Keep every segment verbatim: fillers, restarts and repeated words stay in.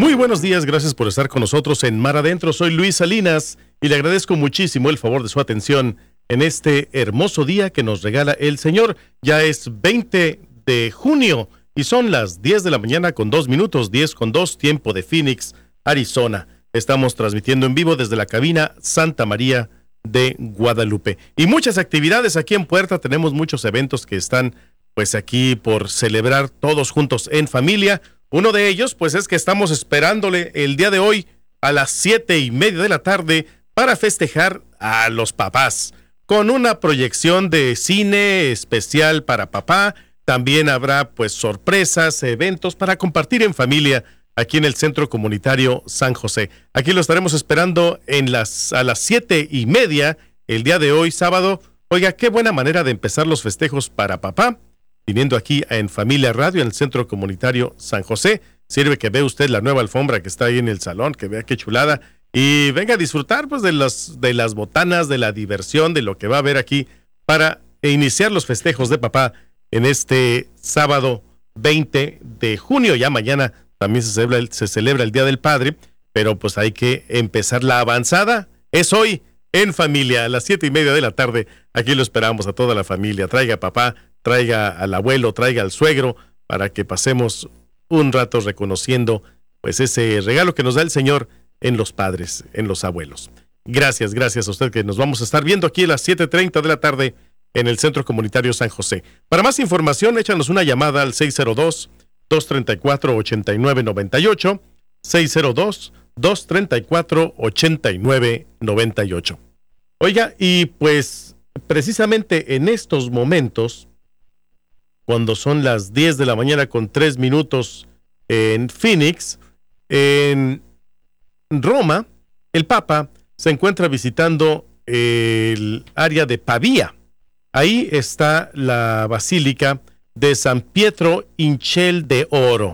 Muy buenos días, gracias por estar con nosotros en Mar Adentro. Soy Luis Salinas y le agradezco muchísimo el favor de su atención en este hermoso día que nos regala el Señor. Ya es veinte de junio y son las diez de la mañana con dos minutos, diez con dos, tiempo de Phoenix, Arizona. Estamos transmitiendo en vivo desde la cabina Santa María de Guadalupe. Y muchas actividades aquí en Puerta, tenemos muchos eventos que están pues aquí por celebrar todos juntos en familia. Uno de ellos, pues es que estamos esperándole el día de hoy a las siete y media de la tarde para festejar a los papás, con una proyección de cine especial para papá. También habrá pues sorpresas, eventos para compartir en familia aquí en el Centro Comunitario San José. Aquí lo estaremos esperando en las, a las siete y media el día de hoy, sábado. Oiga, qué buena manera de empezar los festejos para papá, viniendo aquí en Familia Radio, en el Centro Comunitario San José. Sirve que ve usted la nueva alfombra que está ahí en el salón, que vea qué chulada, y venga a disfrutar pues de, los, de las botanas, de la diversión, de lo que va a haber aquí para iniciar los festejos de papá en este sábado veinte de junio. Ya mañana también se celebra, el, se celebra el Día del Padre, pero pues hay que empezar la avanzada. Es hoy en familia, a las siete y media de la tarde. Aquí lo esperamos a toda la familia. Traiga a papá, traiga al abuelo, traiga al suegro, para que pasemos un rato reconociendo pues ese regalo que nos da el Señor en los padres, en los abuelos. Gracias, gracias a usted, que nos vamos a estar viendo aquí a las siete treinta de la tarde en el Centro Comunitario San José. Para más información, échanos una llamada al seis cero dos, dos tres cuatro, ocho nueve nueve ocho, seis cero dos, dos tres cuatro, ocho nueve nueve ocho. Oiga, y pues precisamente en estos momentos, cuando son las diez de la mañana con tres minutos en Phoenix, en Roma, el Papa se encuentra visitando el área de Pavía. Ahí está la Basílica de San Pietro in Ciel de Oro.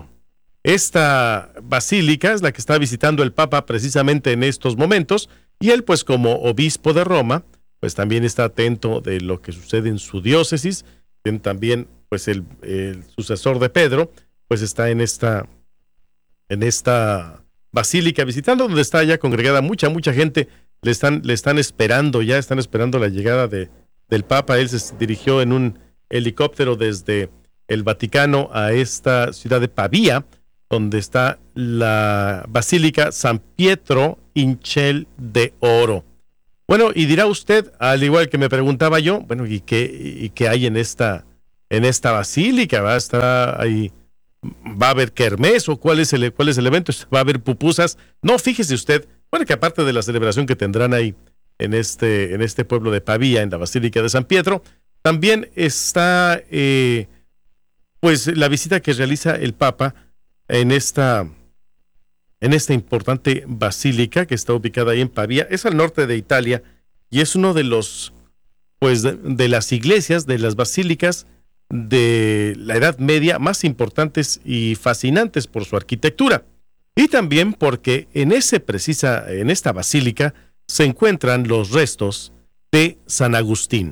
Esta basílica es la que está visitando el Papa precisamente en estos momentos, y él, pues como obispo de Roma, pues también está atento de lo que sucede en su diócesis. También pues el, el sucesor de Pedro, pues está en esta, en esta basílica visitando, donde está ya congregada mucha, mucha gente. Le están, le están esperando, ya están esperando la llegada de, del Papa. Él se dirigió en un helicóptero desde el Vaticano a esta ciudad de Pavía, donde está la Basílica San Pietro in Ciel de Oro. Bueno, y dirá usted, al igual que me preguntaba yo, bueno, ¿y qué, y qué hay en esta, en esta basílica? ¿Va a estar ahí? ¿Va a haber kermés o cuál es el, cuál es el evento? ¿Va a haber pupusas? No, fíjese usted, bueno, que aparte de la celebración que tendrán ahí en este, en este pueblo de Pavía, en la Basílica de San Pietro, también está eh, pues la visita que realiza el Papa en esta, en esta importante basílica que está ubicada ahí en Pavía. Es al norte de Italia y es uno de los, pues de, de las iglesias, de las basílicas de la Edad Media más importantes y fascinantes por su arquitectura. Y también porque en ese precisa, en esta basílica se encuentran los restos de San Agustín.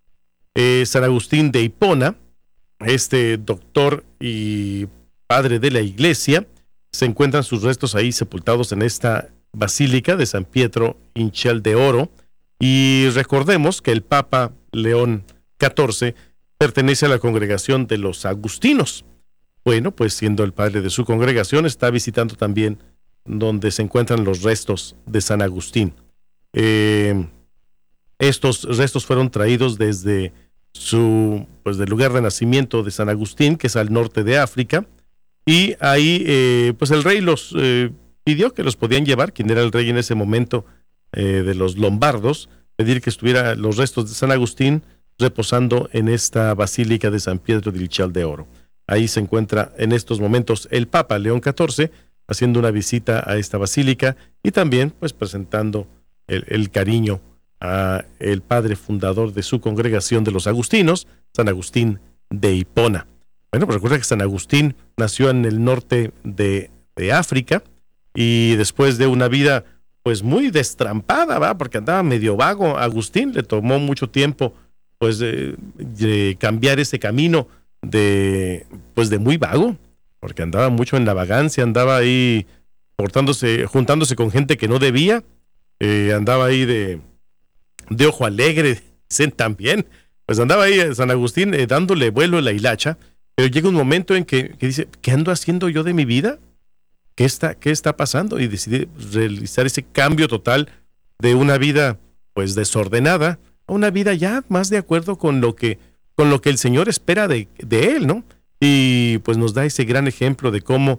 Eh, San Agustín de Hipona, este doctor y padre de la iglesia, se encuentran sus restos ahí sepultados en esta basílica de San Pietro in Ciel de Oro. Y recordemos que el Papa León catorce pertenece a la congregación de los agustinos. Bueno, pues siendo el padre de su congregación, está visitando también donde se encuentran los restos de San Agustín. Eh, estos restos fueron traídos desde su, pues del lugar de nacimiento de San Agustín, que es al norte de África, y ahí eh, pues el rey los eh, pidió que los podían llevar, quien era el rey en ese momento eh, de los lombardos, pedir que estuviera los restos de San Agustín reposando en esta basílica de San Pietro del Ciel de Oro. Ahí se encuentra en estos momentos el Papa León catorce haciendo una visita a esta basílica y también pues presentando el, el cariño a el padre fundador de su congregación de los agustinos, San Agustín de Hipona. Bueno, pues recuerda que San Agustín nació en el norte de, de África y después de una vida pues muy destrampada, ¿va? Porque andaba medio vago. Agustín le tomó mucho tiempo pues de, de cambiar ese camino de pues de muy vago, porque andaba mucho en la vagancia, andaba ahí portándose, juntándose con gente que no debía, eh, andaba ahí de, de ojo alegre, dicen también, pues andaba ahí San Agustín eh, dándole vuelo a la hilacha, pero llega un momento en que, que dice, ¿qué ando haciendo yo de mi vida? ¿Qué está, qué está pasando? Y decide realizar ese cambio total de una vida pues desordenada a una vida ya más de acuerdo con lo que, con lo que el Señor espera de, de él, ¿no? Y pues nos da ese gran ejemplo de cómo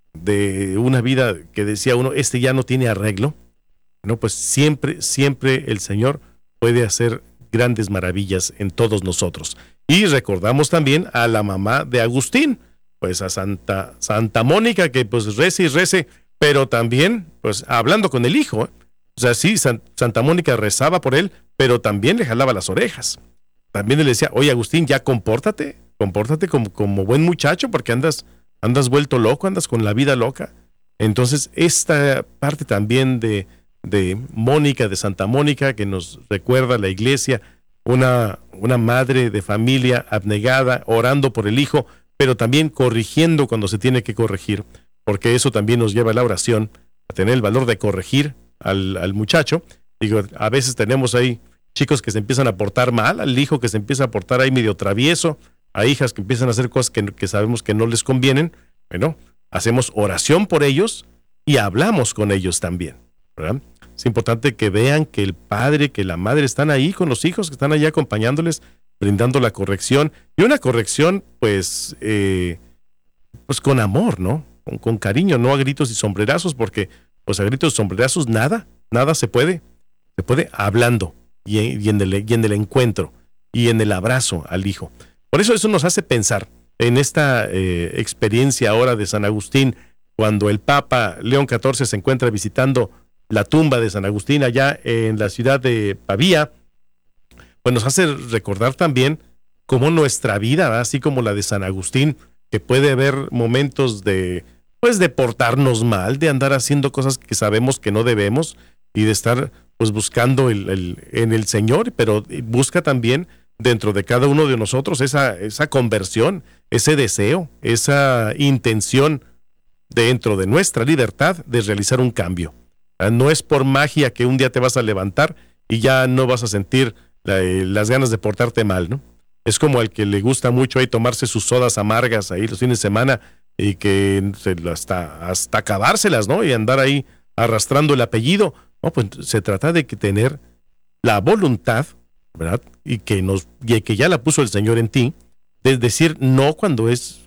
de una vida que decía uno, este ya no tiene arreglo, ¿no? Pues siempre, siempre el Señor puede hacer grandes maravillas en todos nosotros. Y recordamos también a la mamá de Agustín, pues a Santa, Santa Mónica, que pues rece y rece, pero también pues hablando con el hijo, ¿eh? O sea, sí, San, Santa Mónica rezaba por él, pero también le jalaba las orejas. También le decía, oye Agustín, ya compórtate, compórtate como, como buen muchacho, porque andas, andas vuelto loco, andas con la vida loca. Entonces, esta parte también de, de Mónica, de Santa Mónica, que nos recuerda la iglesia, una, una madre de familia abnegada, orando por el hijo, pero también corrigiendo cuando se tiene que corregir, porque eso también nos lleva a la oración, a tener el valor de corregir al, al muchacho. Digo, a veces tenemos ahí chicos que se empiezan a portar mal, al hijo que se empieza a portar ahí medio travieso, a hijas que empiezan a hacer cosas que, que sabemos que no les convienen. Bueno, hacemos oración por ellos y hablamos con ellos también, ¿verdad? Es importante que vean que el padre, que la madre están ahí con los hijos, que están ahí acompañándoles, brindando la corrección, y una corrección pues, eh, pues con amor, ¿no? Con, con cariño, no a gritos y sombrerazos, porque pues a gritos y sombrerazos nada, nada se puede, se puede hablando y, y, en el, y en el encuentro y en el abrazo al hijo. Por eso eso nos hace pensar en esta eh, experiencia ahora de San Agustín, cuando el Papa León catorce se encuentra visitando la tumba de San Agustín allá en la ciudad de Pavía, pues nos hace recordar también cómo nuestra vida, ¿verdad? Así como la de San Agustín, que puede haber momentos de, pues de portarnos mal, de andar haciendo cosas que sabemos que no debemos y de estar pues buscando el, el, en el Señor, pero busca también dentro de cada uno de nosotros esa, esa conversión, ese deseo, esa intención dentro de nuestra libertad de realizar un cambio. No es por magia que un día te vas a levantar y ya no vas a sentir la, las ganas de portarte mal, ¿no? Es como al que le gusta mucho ahí tomarse sus sodas amargas ahí los fines de semana y que se, hasta, hasta acabárselas, ¿no? Y andar ahí arrastrando el apellido. No, pues se trata de que tener la voluntad, ¿verdad? Y que, nos, y que ya la puso el Señor en ti, de decir no cuando es